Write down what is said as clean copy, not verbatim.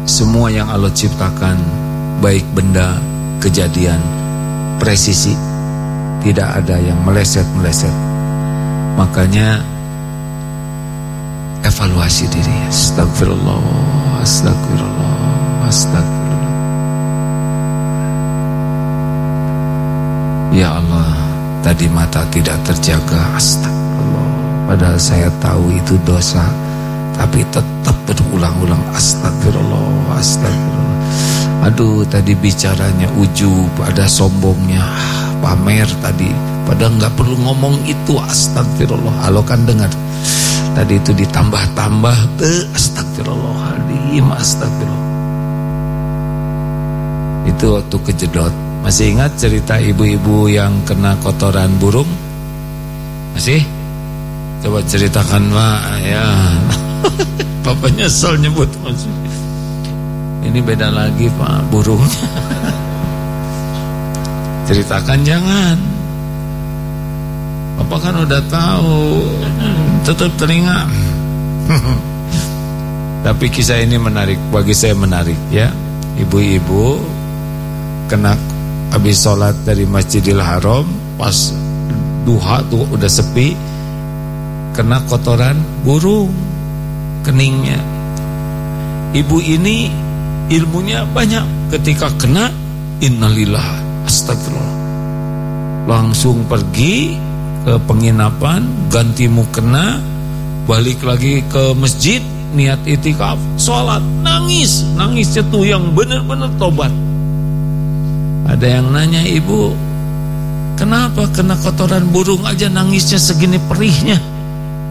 Semua yang Allah ciptakan, baik benda, kejadian, presisi, tidak ada yang meleset-meleset. Makanya evaluasi diri. Astagfirullah, astagfirullah, astagfirullah. Ya Allah, tadi mata tidak terjaga, astagfirullah. Padahal saya tahu itu dosa, tapi tetap berulang-ulang astagfirullah, astagfirullah. Aduh, tadi bicaranya ujub, ada sombongnya, pamer tadi. Padahal nggak perlu ngomong itu, astagfirullah. Allah kan dengar. Tadi itu ditambah-tambah, astagfirullahaladzim, astagfirullah. Itu waktu kejedot. Masih ingat cerita ibu-ibu yang kena kotoran burung? Masih? Coba ceritakan, Pak. Ya. Papa nyesel nyebut masih. Ini beda lagi, Pak, burungnya. Ceritakan jangan. Papa kan udah tahu. Tutup telinga. Tapi kisah ini menarik, bagi saya menarik ya. Ibu-ibu kena habis sholat dari Masjidil Haram, pas duha tuh udah sepi, kena kotoran burung keningnya. Ibu ini ilmunya banyak. Ketika kena, innalillah, astagfirullah, langsung pergi ke penginapan, ganti mukena, balik lagi ke masjid, niat itikaf, sholat, nangis itu yang benar-benar tobat. Ada yang nanya, ibu, kenapa kena kotoran burung aja nangisnya segini perihnya?